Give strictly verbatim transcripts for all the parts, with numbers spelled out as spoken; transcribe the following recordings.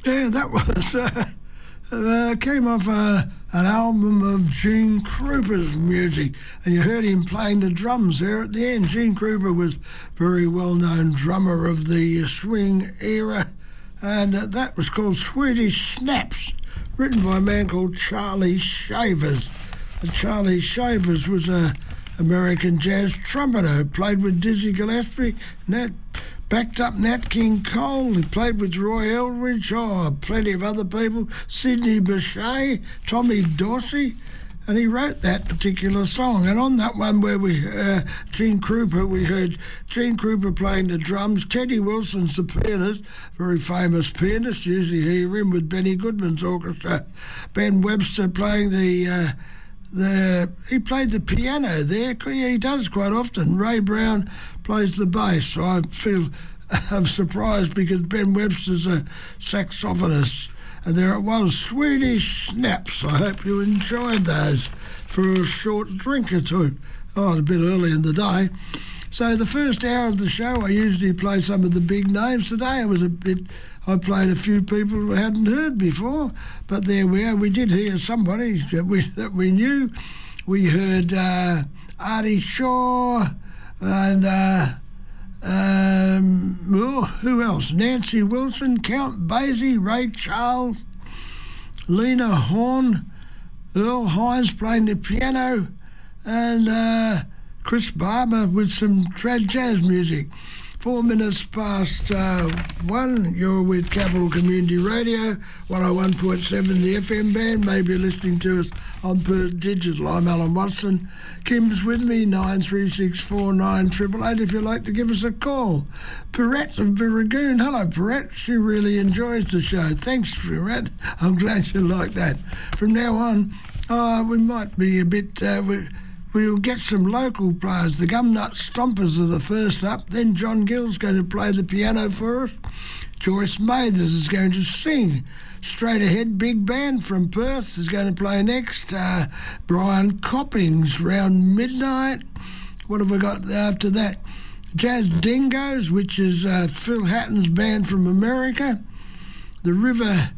Yeah, that was uh, uh, came off uh, an album of Gene Krupa's music, and you heard him playing the drums there at the end. Gene Krupa was a very well-known drummer of the swing era, and uh, that was called Swedish Snaps, written by a man called Charlie Shavers. And Charlie Shavers was a American jazz trumpeter who played with Dizzy Gillespie, Nat, backed up Nat King Cole. He played with Roy Eldridge, oh, plenty of other people, Sidney Bechet, Tommy Dorsey, and he wrote that particular song. And on that one where we, uh, Gene Krupa, we heard Gene Krupa playing the drums, Teddy Wilson's the pianist, very famous pianist, usually hear him with Benny Goodman's orchestra, Ben Webster playing the... Uh, The he played the piano there. He does quite often. Ray Brown plays the bass. So I feel I'm surprised because Ben Webster's a saxophonist. And there it was, Swedish Snaps. I hope you enjoyed those for a short drink or two. Oh, a bit early in the day. So the first hour of the show, I usually play some of the big names. Today I was a bit... I played a few people who hadn't heard before, but there we are. We did hear somebody that we, that we knew. We heard uh, Artie Shaw and uh, um, oh, who else? Nancy Wilson, Count Basie, Ray Charles, Lena Horne, Earl Hines playing the piano, and uh, Chris Barber with some trad jazz music. Four minutes past uh, one, you're with Capital Community Radio, one oh one point seven, the F M band. Maybe listening to us on Perth Digital. I'm Alan Watson. Kim's with me, nine three six four nine eight eight eight if you'd like to give us a call. Perrette of Biragoon. Hello, Perrette. She really enjoys the show. Thanks, Perrette. I'm glad you like that. From now on, uh, we might be a bit... Uh, we, We'll get some local players. The Gumnut Stompers are the first up. Then John Gill's going to play the piano for us. Joyce Mathers is going to sing. Straight ahead, big band from Perth is going to play next. Uh, Brian Coppings, round midnight. What have we got after that? Jazz Dingoes, which is uh, Phil Hatton's band from America. The River...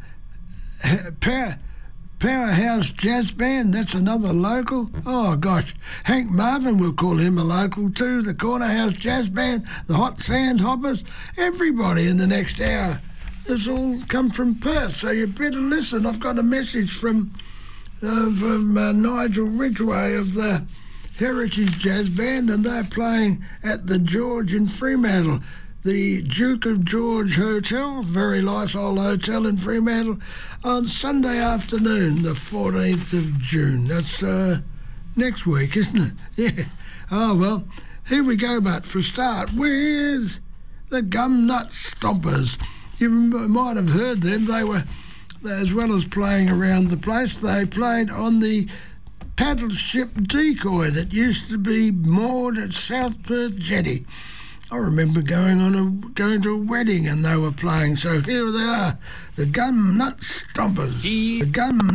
Uh, Powerhouse Jazz Band, that's another local. Oh, gosh. Hank Marvin, we'll call him a local too. The Corner House Jazz Band, the Hot Sand Hoppers, everybody in the next hour. This all come from Perth, so you better listen. I've got a message from, uh, from uh, Nigel Ridgway of the Heritage Jazz Band, and they're playing at the George in Fremantle. The Duke of George Hotel, very nice old hotel in Fremantle, on Sunday afternoon, the fourteenth of June. That's uh, next week, isn't it? Yeah. Oh, well, here we go, but for a start with the Gumnut Stompers. You might have heard them. They were, as well as playing around the place, they played on the paddle ship Decoy that used to be moored at South Perth Jetty. I remember going on a going to a wedding and they were playing. So here they are, the Gumnut Stompers. The Gum.